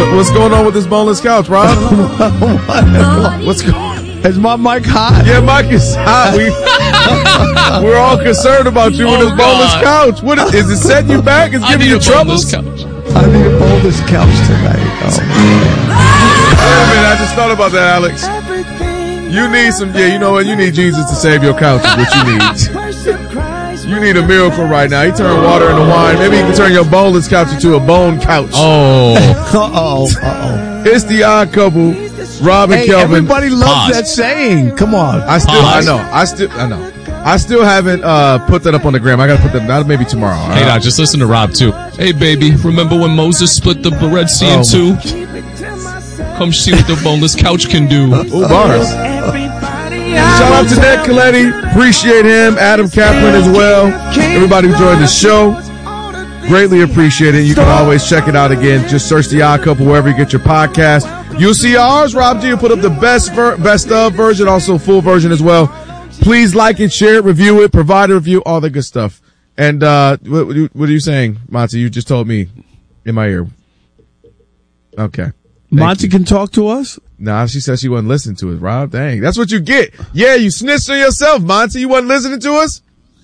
What's going on with this boneless couch, Rob? What's going on? Is my mic hot? Yeah, mic is hot. We're all concerned about you with this boneless couch. What is it setting you back? It's giving you troubles? I need a boneless couch tonight. Oh, man, I just thought about that, Alex. You need some, you know what? You need Jesus to save your couch is what you need. You need a miracle right now. He turned water into wine. Maybe he can turn your boneless couch into a bone couch. It's the Odd Couple. Rob and Kelvin. Everybody loves that saying. Come on. I still haven't put that up on the gram. I gotta put that maybe tomorrow. Hey, now just listen to Rob too. Hey, baby, remember when Moses split the Red Sea in two? Come see what the boneless couch can do. Ooh, bars. Shout out to Ned Coletti. Appreciate him. Adam Kaplan as well. Everybody who joined the show. Greatly appreciate it. You can always check it out again. Just search The Odd Couple wherever you get your podcast. You'll see ours. Rob G will put up the best of version, also full version as well. Please like it, share it, review it, provide a review, all the good stuff. And what are you saying, Monty? You just told me in my ear. Okay. Monty can talk to us? Nah, she said she wasn't listening to us, Rob. Dang, that's what you get. Yeah, you snitched on yourself, Monty. You wasn't listening to us?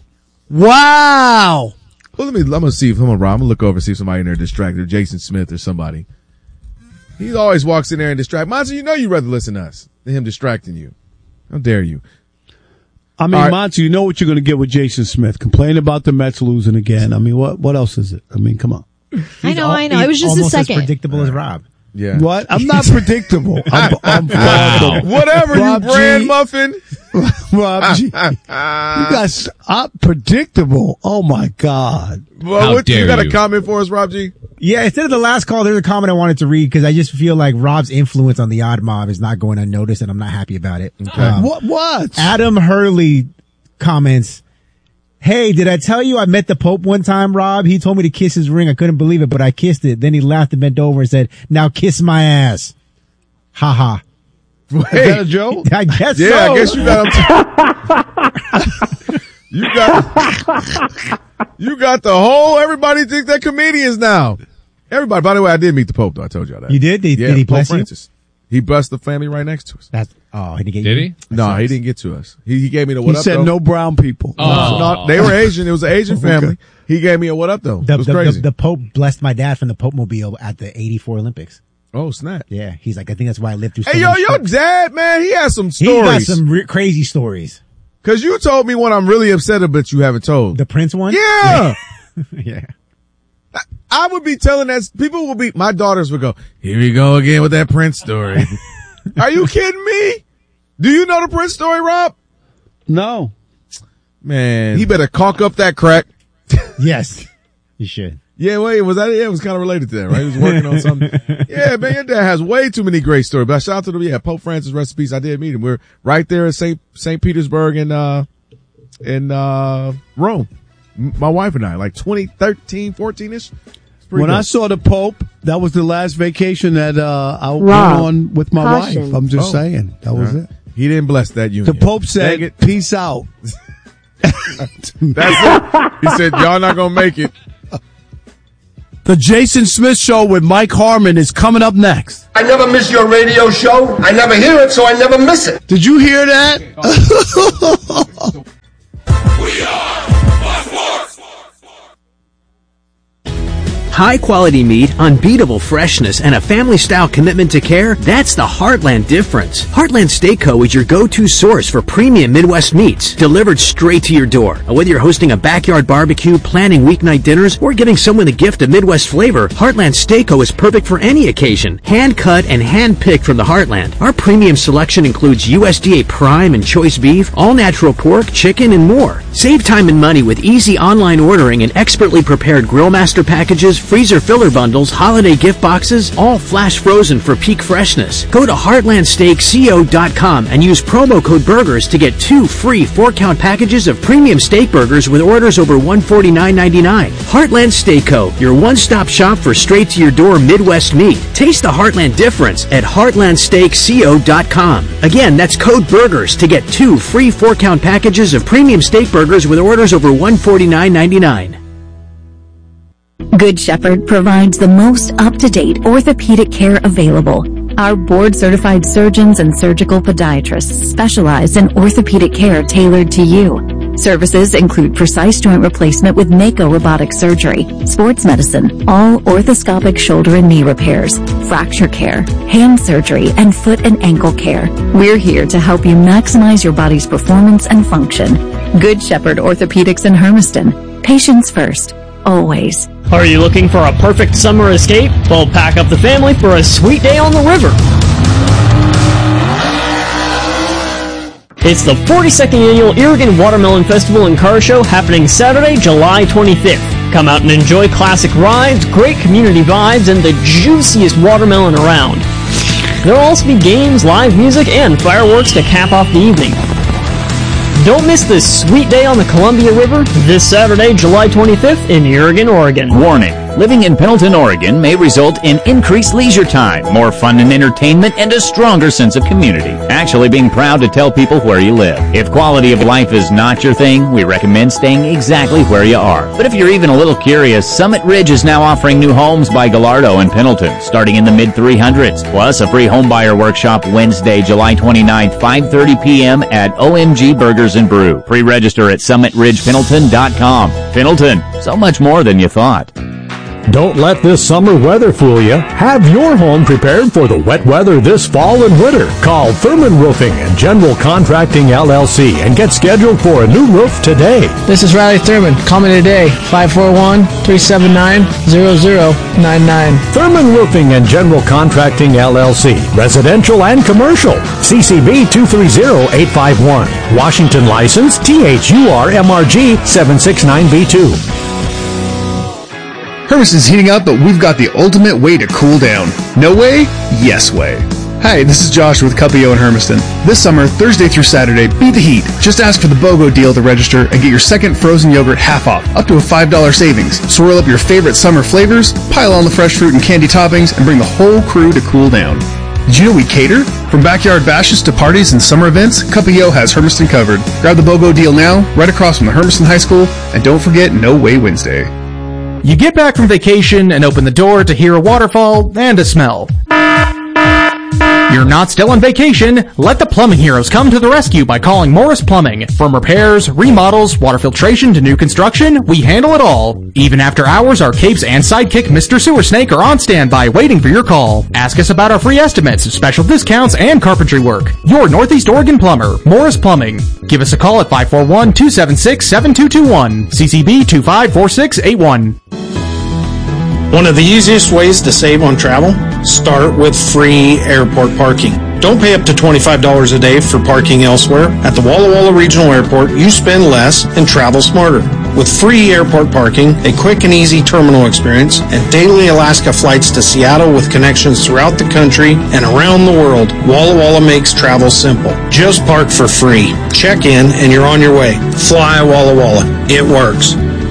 Wow. Well, I'm gonna see if I'm gonna look over and see if somebody in there distracted, Jason Smith or somebody. He always walks in there and distracts. Monty, you know you'd rather listen to us than him distracting you. How dare you? I mean, right. Monty, you know what you're gonna get with Jason Smith. Complain about the Mets losing again. I mean, what else is it? I mean, come on. I know. It was just a second. As predictable as Rob. Yeah. What? I'm not predictable. I'm whatever, Rob you brand G. muffin. Rob G. You guys are predictable. Oh my God. Well, you got a comment for us, Rob G? Yeah, instead of the last call, there's a comment I wanted to read because I just feel like Rob's influence on the Odd Mob is not going unnoticed, and I'm not happy about it. Okay. What? Adam Hurley comments, "Hey, did I tell you I met the Pope one time, Rob? He told me to kiss his ring. I couldn't believe it, but I kissed it. Then he laughed and bent over and said, 'Now kiss my ass.' Ha ha." Is that a joke? I guess yeah, so. I guess you got you got the whole, everybody think they're comedians now. Everybody, by the way, I did meet the Pope though. I told y'all that. You did? Did he bless Pope Francis. He blessed the family right next to us. He didn't get Did you? he? No, he didn't get to us. He gave me the what He up said though. no brown people. No, they were Asian. It was an Asian family. Okay. He gave me a what up though. It was crazy. The Pope blessed my dad from the Pope Mobile at the '84 Olympics. Oh, snap. Yeah, he's like, I think that's why I lived through so Hey, many your dad, man, he has some stories. He got some crazy stories. Cause you told me one I'm really upset about you haven't told. The Prince one? Yeah. Yeah. I would be telling that, people would be, my daughters would go, here we go again with that Prince story. Are you kidding me? Do you know the Prince story, Rob? No. Man, he better caulk up that crack. Yes, you should. Yeah, wait, was that it? Yeah, it was kind of related to that, right? He was working on something. Yeah, man, your dad has way too many great stories. But shout out to them. Yeah, Pope Francis, rest in peace. I did meet him. We're right there at St. Petersburg in Rome. My wife and I, like 2013, 14-ish. When I saw the Pope, that was the last vacation that I went on with my wife. I'm just saying. That was it. He didn't bless that union. The Pope said, peace out. That's it. He said, y'all not going to make it. The Jason Smith Show with Mike Harmon is coming up next. I never miss your radio show. I never hear it, so I never miss it. Did you hear that? We are High quality meat, unbeatable freshness, and a family-style commitment to care, that's the Heartland difference. Heartland Steak Co. is your go-to source for premium Midwest meats, delivered straight to your door. Whether you're hosting a backyard barbecue, planning weeknight dinners, or giving someone a gift of Midwest flavor, Heartland Steak Co. is perfect for any occasion. Hand-cut and hand-picked from the Heartland. Our premium selection includes USDA prime and choice beef, all-natural pork, chicken, and more. Save time and money with easy online ordering and expertly prepared Grillmaster packages, freezer filler bundles, holiday gift boxes, all flash frozen for peak freshness. Go to heartlandsteakco.com and use promo code BURGERS to get 2 free 4-count packages of premium steak burgers with orders over $149.99. Heartland Steak Co., your one-stop shop for straight-to-your-door Midwest meat. Taste the Heartland difference at heartlandsteakco.com. Again, that's code BURGERS to get 2 free 4-count packages of premium steak burgers with orders over $149.99. Good Shepherd provides the most up-to-date orthopedic care available. Our board-certified surgeons and surgical podiatrists specialize in orthopedic care tailored to you. Services include precise joint replacement with Mako robotic surgery, sports medicine, all orthoscopic shoulder and knee repairs, fracture care, hand surgery, and foot and ankle care. We're here to help you maximize your body's performance and function. Good Shepherd Orthopedics in Hermiston. Patients first. Always. Are you looking for a perfect summer escape? Well, pack up the family for a sweet day on the river. It's the 42nd Annual Irrigan Watermelon Festival and Car Show happening Saturday, July 25th. Come out and enjoy classic rides, great community vibes, and the juiciest watermelon around. There will also be games, live music, and fireworks to cap off the evening. Don't miss this sweet day on the Columbia River this Saturday, July 25th in Irrigan, Oregon. Warning. Living in Pendleton, Oregon may result in increased leisure time, more fun and entertainment, and a stronger sense of community. Actually being proud to tell people where you live. If quality of life is not your thing, we recommend staying exactly where you are. But if you're even a little curious, Summit Ridge is now offering new homes by Gallardo in Pendleton, starting in the mid-300s. Plus a free homebuyer workshop Wednesday, July 29th, 5:30 p.m. at OMG Burgers and Brew. Pre-register at summitridgependleton.com. Pendleton, so much more than you thought. Don't let this summer weather fool you. Have your home prepared for the wet weather this fall and winter. Call Thurman Roofing and General Contracting LLC and get scheduled for a new roof today. This is Riley Thurman. Call me today, 541-379-0099. Thurman Roofing and General Contracting LLC. Residential and commercial. CCB 230851. Washington license THURMRG 769B2. Hermiston's heating up, but we've got the ultimate way to cool down. No way? Yes way. Hi, this is Josh with Cuppio in Hermiston. This summer, Thursday through Saturday, beat the heat. Just ask for the BOGO deal to register and get your second frozen yogurt half off, up to a $5 savings. Swirl up your favorite summer flavors, pile on the fresh fruit and candy toppings, and bring the whole crew to cool down. Did you know we cater? From backyard bashes to parties and summer events, Cuppio has Hermiston covered. Grab the BOGO deal now, right across from the Hermiston High School, and don't forget No Way Wednesday. You get back from vacation and open the door to hear a waterfall and a smell. You're not still on vacation. Let the plumbing heroes come to the rescue by calling Morris Plumbing. From repairs, remodels, water filtration to new construction, we handle it all. Even after hours, our capes and sidekick Mr. Sewer Snake are on standby waiting for your call. Ask us about our free estimates, special discounts, and carpentry work. Your Northeast Oregon plumber, Morris Plumbing. Give us a call at 541-276-7221. CCB 254681. One of the easiest ways to save on travel? Start with free airport parking. Don't pay up to $25 a day for parking elsewhere. At the Walla Walla Regional Airport, you spend less and travel smarter. With free airport parking, a quick and easy terminal experience, and daily Alaska flights to Seattle with connections throughout the country and around the world, Walla Walla makes travel simple. Just park for free. Check in and you're on your way. Fly Walla Walla. It works.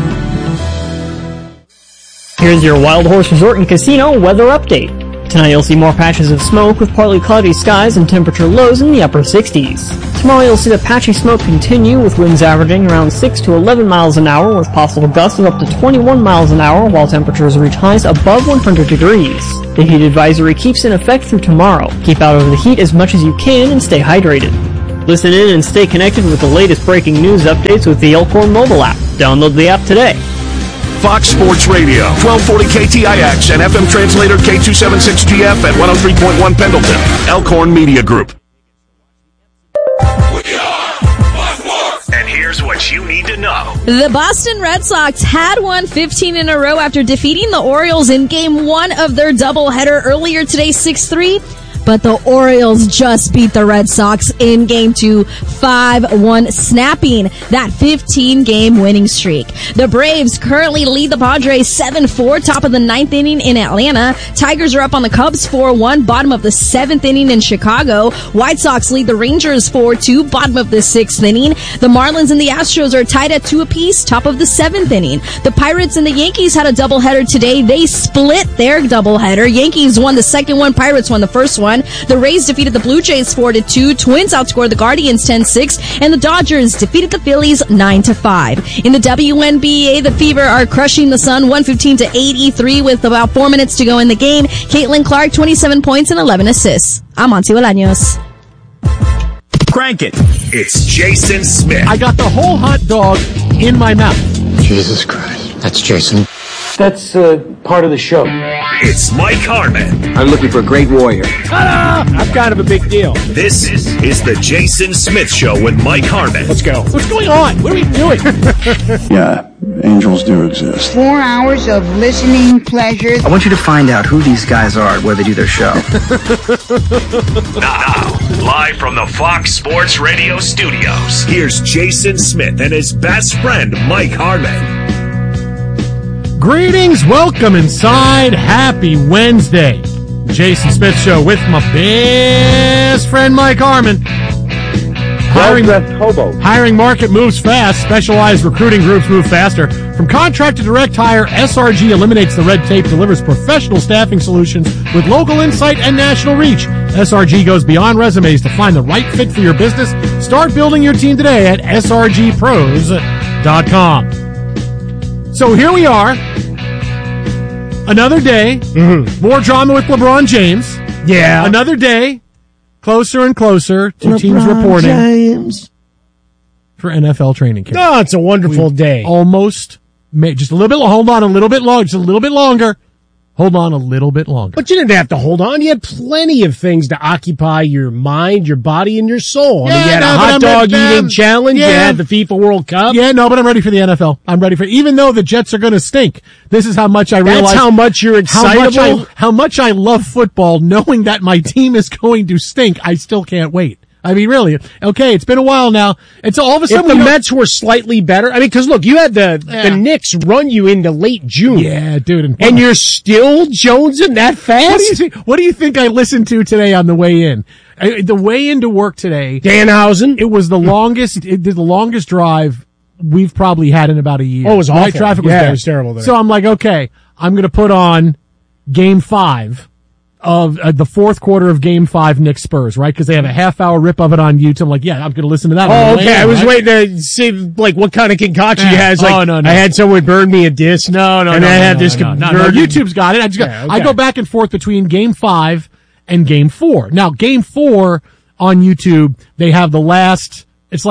Here's your Wild Horse Resort and Casino weather update. Tonight you'll see more patches of smoke with partly cloudy skies and temperature lows in the upper 60s. Tomorrow you'll see the patchy smoke continue with winds averaging around 6 to 11 miles an hour with possible gusts of up to 21 miles an hour while temperatures reach highs above 100 degrees. The heat advisory keeps in effect through tomorrow. Keep out of the heat as much as you can and stay hydrated. Listen in and stay connected with the latest breaking news updates with the Elkhorn mobile app. Download the app today. Fox Sports Radio, 1240 KTIX and FM translator K276GF at 103.1 Pendleton. Elkhorn Media Group. And here's what you need to know. The Boston Red Sox had won 15 in a row after defeating the Orioles in Game 1 of their doubleheader earlier today, 6-3. But the Orioles just beat the Red Sox in Game 2, 5-1, snapping that 15-game winning streak. The Braves currently lead the Padres 7-4, top of the 9th inning in Atlanta. Tigers are up on the Cubs 4-1, bottom of the 7th inning in Chicago. White Sox lead the Rangers 4-2, bottom of the 6th inning. The Marlins and the Astros are tied at 2 apiece, top of the 7th inning. The Pirates and the Yankees had a doubleheader today. They split their doubleheader. Yankees won the second one, Pirates won the first one. 6-1. The Rays defeated the Blue Jays 4-2. Twins outscored the Guardians 10-6. And the Dodgers defeated the Phillies 9-5. In the WNBA, the Fever are crushing the Sun 115-83 with about 4 minutes to go in the game. Caitlin Clark, 27 points and 11 assists. I'm Monty Bolaños. Crank it. It's Jason Smith. I got the whole hot dog in my mouth. Jesus Christ. That's Jason. That's part of the show. It's Mike Harmon. I'm looking for a great warrior. Ta-da! I'm kind of a big deal. This is the Jason Smith Show with Mike Harmon. Let's go. What's going on? What are we doing? Yeah, angels do exist. 4 hours of listening pleasure. I want you to find out who these guys are and where they do their show. Now, live from the Fox Sports Radio studios, here's Jason Smith and his best friend, Mike Harmon. Greetings, welcome inside. Happy Wednesday. Jason Smith Show with my best friend Mike Harmon. Hiring market moves fast. Specialized recruiting groups move faster. From contract to direct hire, SRG eliminates the red tape, delivers professional staffing solutions with local insight and national reach. SRG goes beyond resumes to find the right fit for your business. Start building your team today at srgpros.com. So here we are. Another day. Mm-hmm. More drama with LeBron James. Yeah. Another day. Closer and closer to LeBron teams reporting James. For NFL training camp. Oh, it's a wonderful day. Almost made just a little bit. Hold on a little bit longer. Just a little bit longer. Hold on a little bit longer. But you didn't have to hold on. You had plenty of things to occupy your mind, your body, and your soul. I mean, you had a hot dog eating challenge. Yeah. You had the FIFA World Cup. Yeah, no, but I'm ready for the NFL. I'm ready for it. Even though the Jets are going to stink, this is how much I realize. That's how much you're excitable. How much I love football, knowing that my team is going to stink. I still can't wait. I mean, really. Okay, it's been a while now. And so all of a sudden, if the Mets were slightly better, I mean, because look, you had the Knicks run you into late June. Yeah, dude. And you're still jonesing that fast? What do you think I listened to today on the way in? The way into work today. Danhausen. It was the longest, the longest drive we've probably had in about a year. Oh, it was awful. Right? Traffic was bad. It was terrible there. So I'm like, okay, I'm going to put on Game 5. Of the fourth quarter of Game 5 Knicks Spurs, right? Because they have a half-hour rip of it on YouTube. I'm like, yeah, I'm going to listen to that. Oh, okay. I was waiting to see like what kind of concoction he has. Like, no. I had someone burn me a disc. No. YouTube's got it. I go back and forth between Game 5 and Game 4. Now, Game 4 on YouTube, they have the last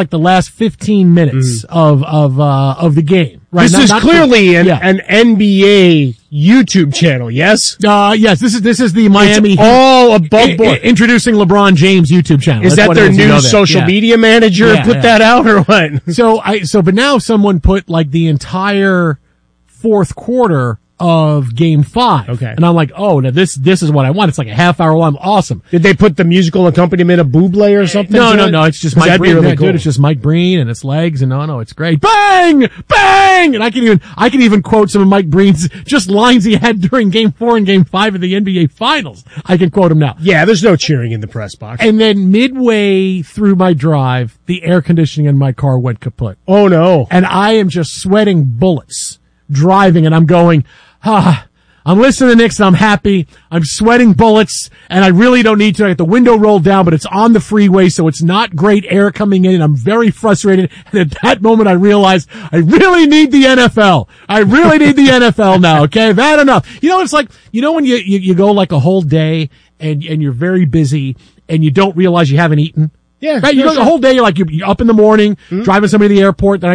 15 minutes of the game. Right? This is clearly an NBA YouTube channel, yes? Yes, this is the Miami. It's all above board. Introducing LeBron James YouTube channel. Is that their new social media manager put that out or what? But now someone put like the entire fourth quarter of Game 5. Okay. And I'm like, oh, now this is what I want. It's like a half hour long. Awesome. Did they put the musical accompaniment of Bublé or something? No. It's just Mike Breen. Really cool. Dude, it's just Mike Breen and its legs. And no, it's great. Bang! Bang! And I can even quote some of Mike Breen's just lines he had during Game 4 and Game 5 of the NBA Finals. I can quote him now. Yeah, there's no cheering in the press box. And then midway through my drive, the air conditioning in my car went kaput. Oh no. And I am just sweating bullets driving, and I'm going, I'm listening to the Knicks and I'm happy. I'm sweating bullets and I really don't need to. I got the window rolled down, but it's on the freeway, so it's not great air coming in, and I'm very frustrated. And at that moment I realized I really need the NFL. I really need the NFL now. Okay. I've had enough. It's like, when you go like a whole day and you're very busy and you don't realize you haven't eaten. Yeah. Right. You go the whole day, you're up in the morning, driving somebody to the airport. Then